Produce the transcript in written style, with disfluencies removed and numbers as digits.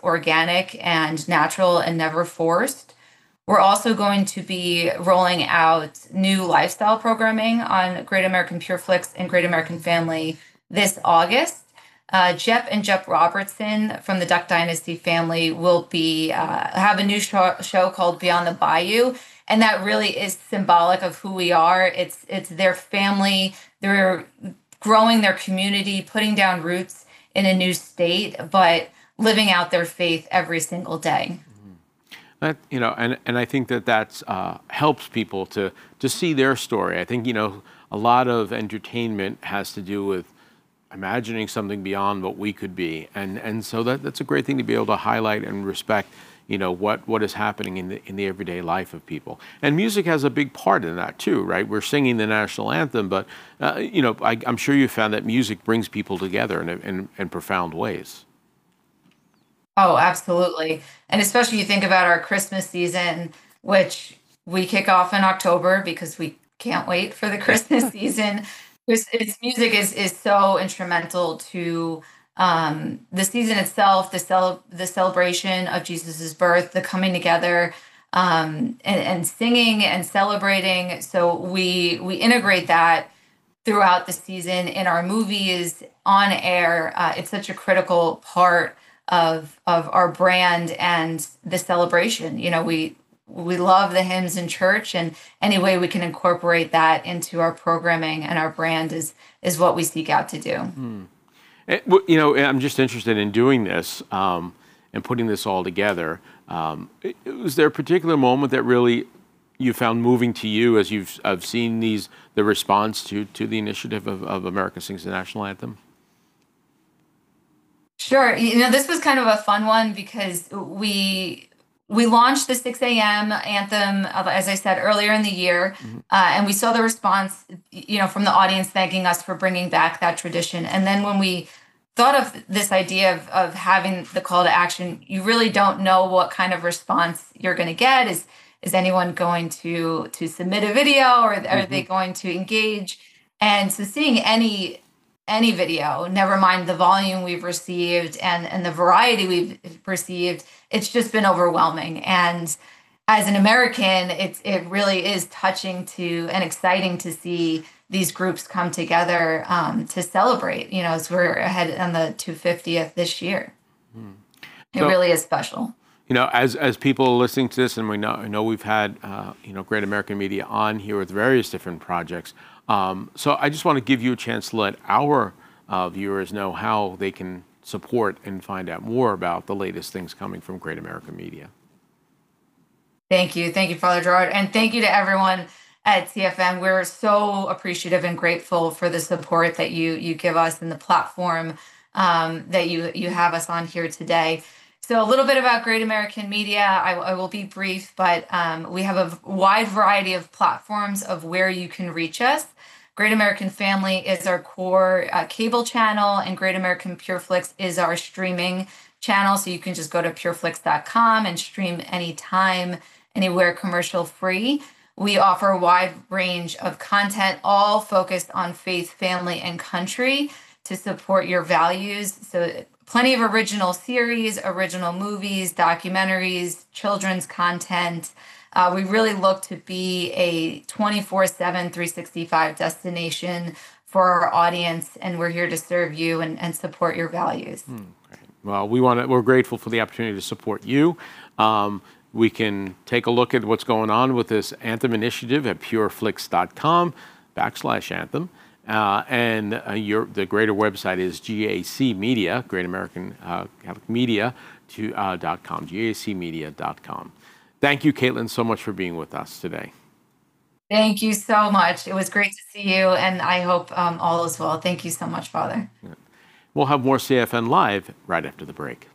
organic and natural and never forced. We're also going to be rolling out new lifestyle programming on Great American Pure Flix and Great American Family this August. Jep and Jep Robertson from the Duck Dynasty family will be have a new show called Beyond the Bayou, and that really is symbolic of who we are. It's their family. They're growing their community, putting down roots in a new state, but living out their faith every single day. That, and I think that's helps people to see their story. I think, a lot of entertainment has to do with imagining something beyond what we could be. And so that's a great thing to be able to highlight and respect, what is happening in the everyday life of people. And music has a big part in that too, right? We're singing the national anthem, but, I'm sure you found that music brings people together in profound ways. Oh, absolutely. And especially you think about our Christmas season, which we kick off in October because we can't wait for the Christmas season. Its music is so instrumental to the season itself, the celebration of Jesus's birth, the coming together, and singing and celebrating. So we integrate that throughout the season in our movies, on air. It's such a critical part of our brand and the celebration. We love the hymns in church, and any way we can incorporate that into our programming and our brand is what we seek out to do. I'm just interested in doing this and putting this all together. Was there a particular moment that really you found moving to you as I've seen the response to the initiative of America Sings the National Anthem? Sure. This was kind of a fun one because we launched the 6 a.m. anthem, as I said, earlier in the year, and we saw the response, from the audience thanking us for bringing back that tradition. And then when we thought of this idea of having the call to action, you really don't know what kind of response you're going to get. Is anyone going to submit a video, or are they going to engage? And so seeing any video, never mind the volume we've received and the variety we've received, it's just been overwhelming. And as an American, it really is touching and exciting to see these groups come together to celebrate, as we're ahead on the 250th this year. It really is special. As people are listening to this, and we know we've had, Great American Media on here with various different projects. So I just want to give you a chance to let our viewers know how they can support and find out more about the latest things coming from Great American Media. Thank you, Father Gerard, and thank you to everyone at CFM. We're so appreciative and grateful for the support that you give us and the platform that you have us on here today. So a little bit about Great American Media. I will be brief, but we have a wide variety of platforms of where you can reach us. Great American Family is our core cable channel, and Great American Pure Flix is our streaming channel. So you can just go to pureflix.com and stream anytime, anywhere, commercial free. We offer a wide range of content, all focused on faith, family, and country to support your values. So plenty of original series, original movies, documentaries, children's content. We really look to be a 24/7, 365 destination for our audience, and we're here to serve you and support your values. Well, we're grateful for the opportunity to support you. We can take a look at what's going on with this Anthem initiative at pureflix.com/anthem. And the greater website is GAC Media, Great American Catholic Media, .com, gacmedia.com. Thank you, Caitlin, so much for being with us today. Thank you so much. It was great to see you, and I hope all is well. Thank you so much, Father. We'll have more CFN Live right after the break.